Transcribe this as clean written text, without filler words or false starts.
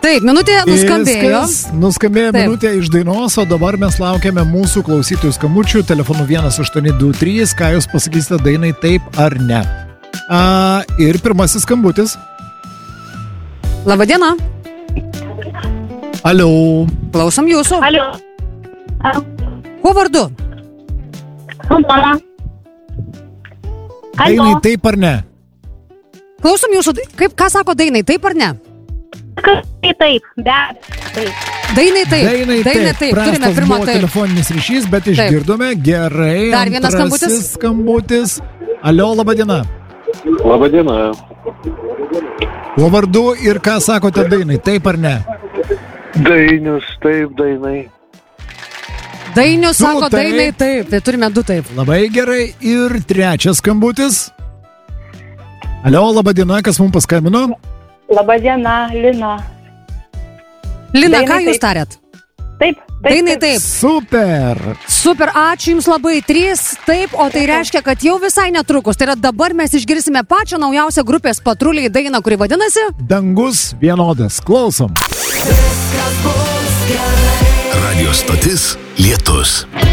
Taip, minutė nuskambėjo. Nuskambėjo minutė iš dainos, o dabar mes laukiame mūsų klausytojų skambučių telefonu 1823, ką jūs pasakysite dainai taip ar ne. Ir pirmasis skambutis. Labadiena. Alio. Klausom jūsų. Alio. Kuo vardu? Aldona. Dainai taip ar ne? Klausom jūsų. Ką sako dainai, taip ar ne? Taip, bet taip. Dainai taip. Turime pirmą taip. Telefoninis ryšys, bet išgirdome. Gerai. Dar vienas skambutis. Alio, labadiena. Labadiena. Kuo vardu ir ką sakote dainai, taip ar ne? Dainius, taip, dainai. Dainius sako dainai taip, tai turime 2 taip. Labai gerai. Ir trečias skambutis. Alio, labadiena, kas mums paskambino? Labadiena, Lina. Lina, ką jūs tarėt? Taip. Dainai taip. Super, ačiū Jums labai. 3 taip, o tai reiškia, kad jau visai netrukus. Tai yra dabar mes išgirsime pačią naujausią grupės Patruliai dainą, kuri vadinasi Dangus vienodas. Klausom. Radio stotis Lietus.